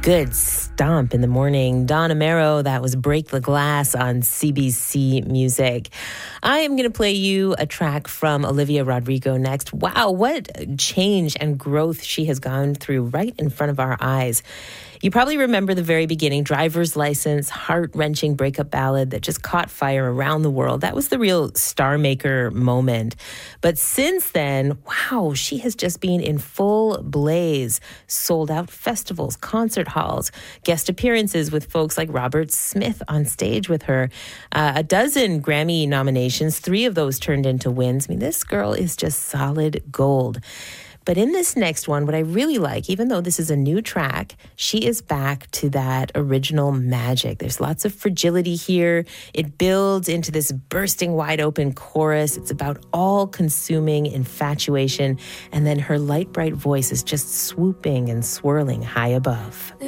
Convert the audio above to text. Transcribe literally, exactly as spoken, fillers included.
Good stomp in the morning. Don Amaro, that was Break the Glass on C B C Music. I am going to play you a track from Olivia Rodrigo next. Wow, what change and growth she has gone through right in front of our eyes. You probably remember the very beginning, Driver's License, heart-wrenching breakup ballad that just caught fire around the world. That was the real star maker moment. But since then, wow, she has just been in full blaze. Sold out festivals, concert halls, guest appearances with folks like Robert Smith on stage with her. Uh, a dozen Grammy nominations, three of those turned into wins. I mean, this girl is just solid gold. But in this next one, what I really like, even though this is a new track, she is back to that original magic. There's lots of fragility here. It builds into this bursting wide open chorus. It's about all-consuming infatuation. And then her light, bright voice is just swooping and swirling high above.